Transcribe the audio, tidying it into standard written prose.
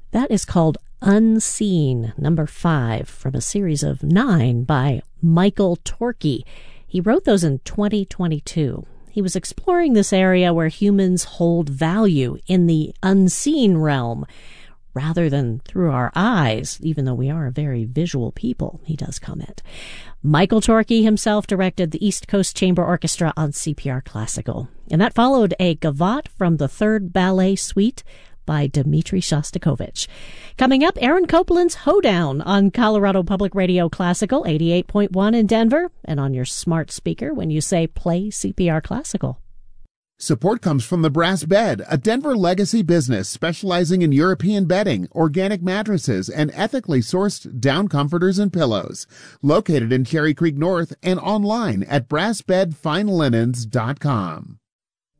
That is called Unseen, number 5, from a series of 9 by Michael Torkey. He wrote those in 2022. He was exploring this area where humans hold value in the unseen realm, rather than through our eyes, even though we are a very visual people, he does comment. Michael Torkey himself directed the East Coast Chamber Orchestra on CPR Classical. And that followed a gavotte from the Third Ballet Suite by Dmitri Shostakovich. Coming up, Aaron Copland's Hoedown on Colorado Public Radio Classical, 88.1 in Denver, and on your smart speaker when you say play CPR Classical. Support comes from the Brass Bed, a Denver legacy business specializing in European bedding, organic mattresses, and ethically sourced down comforters and pillows. Located in Cherry Creek North and online at brassbedfinelinens.com.